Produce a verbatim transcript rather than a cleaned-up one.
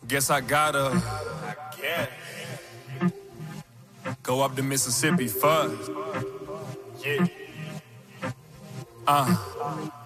Guess I gotta I guess. Go up the Mississippi first. Yeah. Uh.